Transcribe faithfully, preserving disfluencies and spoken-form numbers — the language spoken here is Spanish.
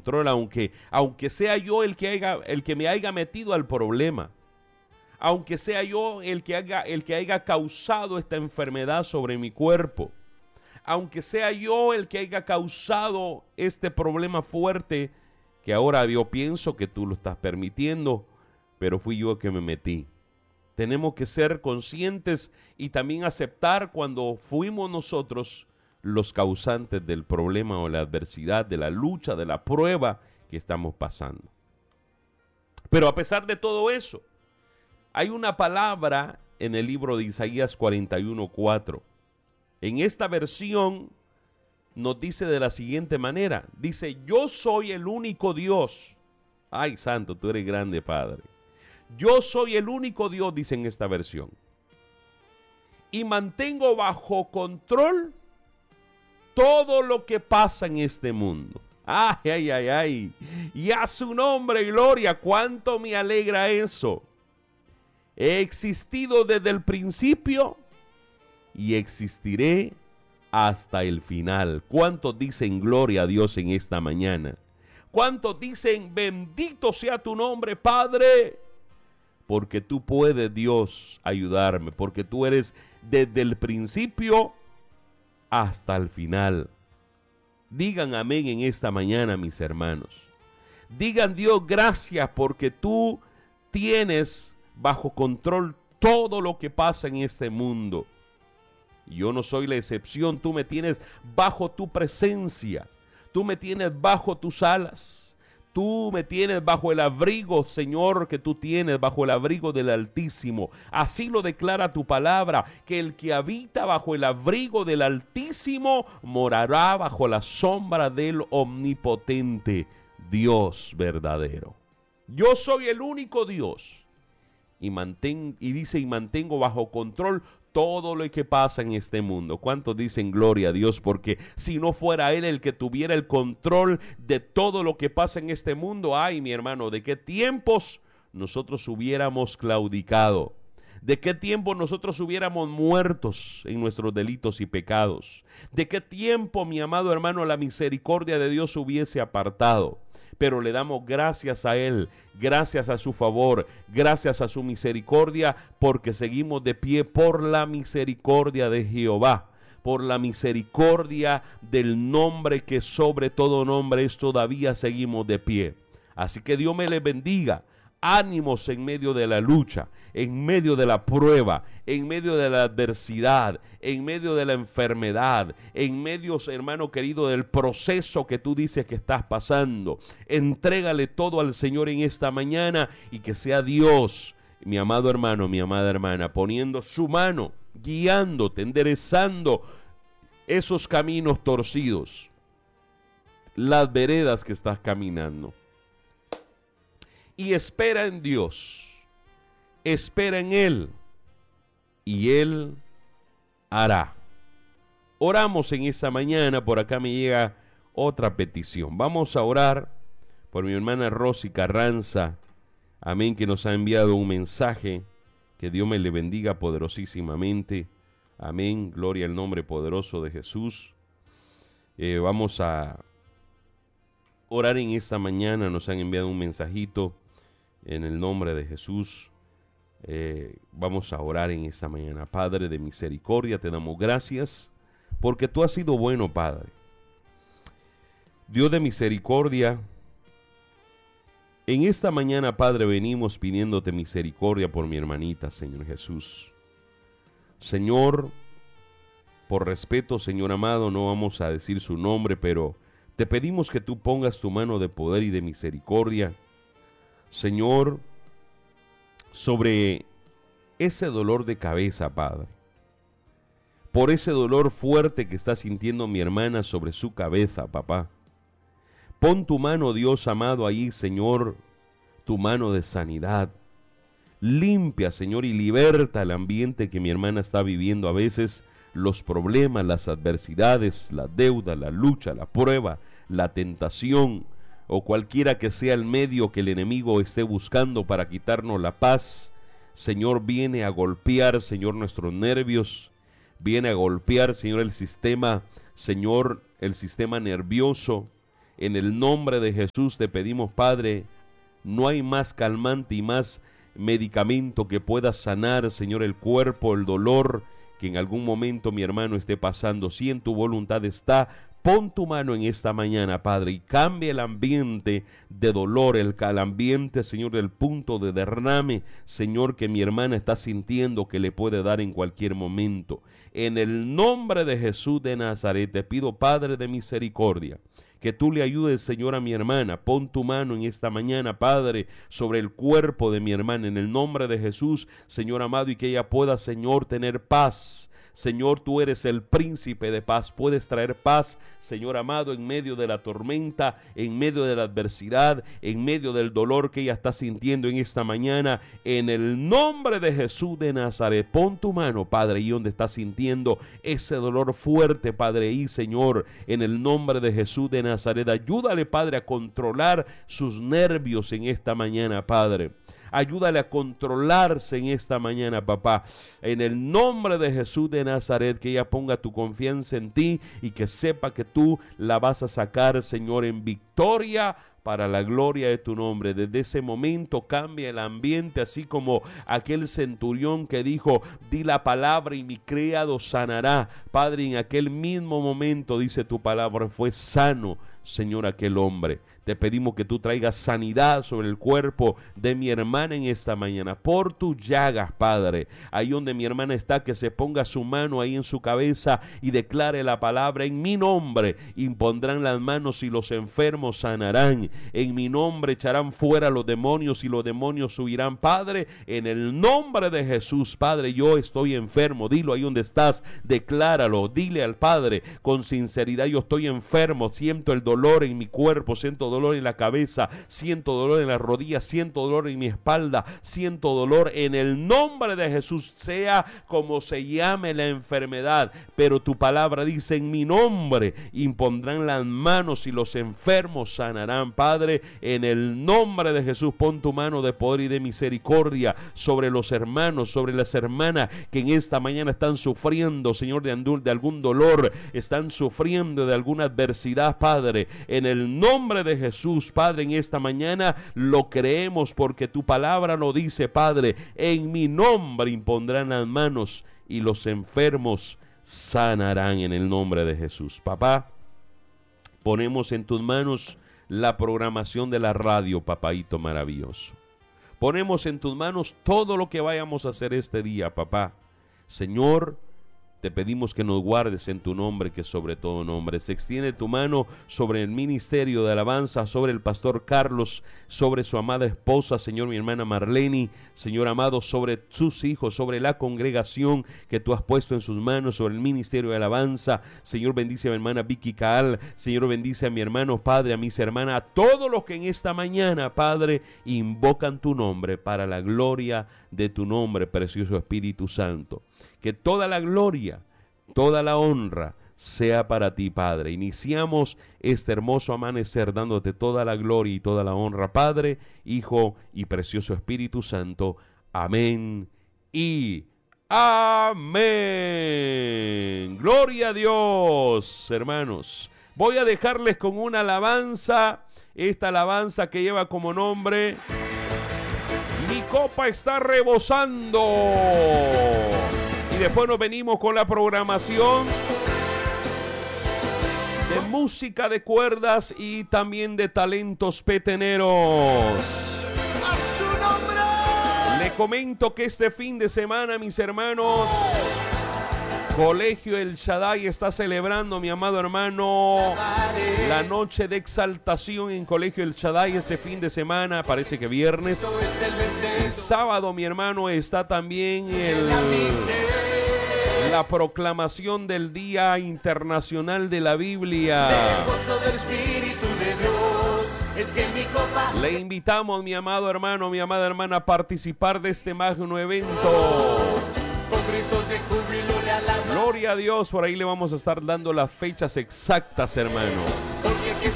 control, aunque, aunque sea yo el que, haya, el que me haya metido al problema, aunque sea yo el que, haga, el que haya causado esta enfermedad sobre mi cuerpo, aunque sea yo el que haya causado este problema fuerte, que ahora yo pienso que tú lo estás permitiendo, pero fui yo el que me metí. Tenemos que ser conscientes y también aceptar cuando fuimos nosotros los causantes del problema o la adversidad, de la lucha, de la prueba que estamos pasando. Pero a pesar de todo eso, hay una palabra en el libro de Isaías cuarenta y uno, cuatro. En esta versión nos dice de la siguiente manera, dice, yo soy el único Dios. Ay, santo, tú eres grande, Padre. Yo soy el único Dios, dice en esta versión. Y mantengo bajo control todo lo que pasa en este mundo. Ay, ay, ay, ay. Y a su nombre, gloria, cuánto me alegra eso. He existido desde el principio y existiré hasta el final. ¿Cuántos dicen gloria a Dios en esta mañana? ¿Cuántos dicen bendito sea tu nombre, Padre? Porque tú puedes, Dios, ayudarme, porque tú eres desde el principio hasta el final. Digan amén en esta mañana, mis hermanos. Digan, Dios, gracias porque tú tienes bajo control todo lo que pasa en este mundo. Yo no soy la excepción, tú me tienes bajo tu presencia, tú me tienes bajo tus alas. Tú me tienes bajo el abrigo, Señor, que tú tienes bajo el abrigo del Altísimo. Así lo declara tu palabra, que el que habita bajo el abrigo del Altísimo morará bajo la sombra del Omnipotente, Dios verdadero. Yo soy el único Dios. Y, mantén, y dice, y mantengo bajo control todo lo que pasa en este mundo. ¿Cuántos dicen gloria a Dios? Porque si no fuera Él el que tuviera el control de todo lo que pasa en este mundo, ay, mi hermano, ¿de qué tiempos nosotros hubiéramos claudicado? ¿De qué tiempo nosotros hubiéramos muertos en nuestros delitos y pecados? ¿De qué tiempo, mi amado hermano, la misericordia de Dios hubiese apartado? Pero le damos gracias a Él, gracias a su favor, gracias a su misericordia, porque seguimos de pie por la misericordia de Jehová, por la misericordia del nombre que sobre todo nombre es, todavía seguimos de pie. Así que Dios me les bendiga. Ánimos en medio de la lucha, en medio de la prueba, en medio de la adversidad, en medio de la enfermedad, en medio, hermano querido, del proceso que tú dices que estás pasando. Entrégale todo al Señor en esta mañana y que sea Dios, mi amado hermano, mi amada hermana, poniendo su mano, guiándote, enderezando esos caminos torcidos, las veredas que estás caminando. Y espera en Dios, espera en Él, y Él hará. Oramos en esta mañana, por acá me llega otra petición. Vamos a orar por mi hermana Rosy Carranza, amén, que nos ha enviado un mensaje. Que Dios me le bendiga poderosísimamente, amén, gloria al nombre poderoso de Jesús. Eh, vamos a orar en esta mañana, nos han enviado un mensajito. En el nombre de Jesús, eh, vamos a orar en esta mañana. Padre de misericordia, te damos gracias, porque tú has sido bueno, Padre. Dios de misericordia, en esta mañana, Padre, venimos pidiéndote misericordia por mi hermanita, Señor Jesús. Señor, por respeto, Señor amado, no vamos a decir su nombre, pero te pedimos que tú pongas tu mano de poder y de misericordia, Señor, sobre ese dolor de cabeza, Padre, por ese dolor fuerte que está sintiendo mi hermana sobre su cabeza, papá. Pon tu mano, Dios amado, ahí, Señor, tu mano de sanidad. Limpia, Señor, y liberta el ambiente que mi hermana está viviendo a veces, los problemas, las adversidades, la deuda, la lucha, la prueba, la tentación, o cualquiera que sea el medio que el enemigo esté buscando para quitarnos la paz. Señor, viene a golpear, Señor, nuestros nervios, viene a golpear, Señor, el sistema, Señor, el sistema nervioso, En el nombre de Jesús te pedimos, Padre, no hay más calmante y más medicamento que pueda sanar, Señor, el cuerpo, el dolor que en algún momento mi hermano esté pasando. Si en tu voluntad está, pon tu mano en esta mañana, Padre, y cambia el ambiente de dolor, el, el ambiente, Señor, del punto de derrame, Señor, que mi hermana está sintiendo que le puede dar en cualquier momento. En el nombre de Jesús de Nazaret, te pido, Padre de misericordia, que tú le ayudes, Señor, a mi hermana. Pon tu mano en esta mañana, Padre, sobre el cuerpo de mi hermana, en el nombre de Jesús, Señor amado, y que ella pueda, Señor, tener paz. Señor, tú eres el príncipe de paz, puedes traer paz, Señor amado, en medio de la tormenta, en medio de la adversidad, en medio del dolor que ella está sintiendo en esta mañana, en el nombre de Jesús de Nazaret. Pon tu mano, Padre, y donde está sintiendo ese dolor fuerte, Padre, y Señor, en el nombre de Jesús de Nazaret, ayúdale, Padre, a controlar sus nervios en esta mañana, Padre. Ayúdale a controlarse en esta mañana, papá. En el nombre de Jesús de Nazaret, que ella ponga tu confianza en ti y que sepa que tú la vas a sacar, Señor, en victoria para la gloria de tu nombre. Desde ese momento cambia el ambiente, así como aquel centurión que dijo, di la palabra y mi criado sanará. Padre, en aquel mismo momento, dice tu palabra, fue sano, Señor, aquel hombre. Te pedimos que tú traigas sanidad sobre el cuerpo de mi hermana en esta mañana, por tus llagas, Padre. Ahí donde mi hermana está, que se ponga su mano ahí en su cabeza y declare la palabra, en mi nombre impondrán las manos y los enfermos sanarán. En mi nombre echarán fuera los demonios y los demonios huirán. Padre, en el nombre de Jesús, Padre, yo estoy enfermo. Dilo ahí donde estás, decláralo, dile al Padre con sinceridad, yo estoy enfermo, siento el dolor en mi cuerpo, siento dolor en la cabeza, siento dolor en las rodillas, siento dolor en mi espalda, siento dolor. En el nombre de Jesús, sea como se llame la enfermedad, pero tu palabra dice, en mi nombre impondrán las manos y los enfermos sanarán. Padre, en el nombre de Jesús, pon tu mano de poder y de misericordia sobre los hermanos, sobre las hermanas que en esta mañana están sufriendo, Señor, de, de algún dolor, están sufriendo de alguna adversidad, Padre. En el nombre de Jesús, Padre, en esta mañana lo creemos porque tu palabra lo dice, Padre, en mi nombre impondrán las manos y los enfermos sanarán en el nombre de Jesús. Papá, ponemos en tus manos la programación de la radio, papaito maravilloso. Ponemos en tus manos todo lo que vayamos a hacer este día, papá. Señor, te pedimos que nos guardes en tu nombre, que sobre todo nombre. Se extiende tu mano sobre el ministerio de alabanza, sobre el pastor Carlos, sobre su amada esposa, Señor, mi hermana Marlene, Señor amado, sobre sus hijos, sobre la congregación que tú has puesto en sus manos, sobre el ministerio de alabanza. Señor, bendice a mi hermana Vicky Caal. Señor, bendice a mi hermano, Padre, a mis hermanas, a todos los que en esta mañana, Padre, invocan tu nombre para la gloria de tu nombre, precioso Espíritu Santo. Que toda la gloria, toda la honra sea para ti, Padre. Iniciamos este hermoso amanecer dándote toda la gloria y toda la honra, Padre, Hijo y precioso Espíritu Santo. Amén y amén. Gloria a Dios, hermanos. Voy a dejarles con una alabanza, esta alabanza que lleva como nombre, Mi copa está rebosando. Y después nos venimos con la programación de música de cuerdas y también de talentos peteneros. ¡A su nombre! Le comento que este fin de semana, mis hermanos, Colegio El Shaddai está celebrando, mi amado hermano, la noche de exaltación en Colegio El Shaddai este fin de semana, parece que viernes. El sábado, mi hermano, está también el... la proclamación del Día Internacional de la Biblia. Le invitamos, mi amado hermano, mi amada hermana, a participar de este magno evento. Gloria a Dios, por ahí le vamos a estar dando las fechas exactas, hermano.